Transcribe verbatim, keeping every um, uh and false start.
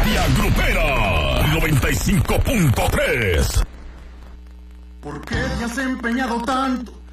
Área Grupera noventa y cinco punto tres. ¿Por qué te has empeñado tanto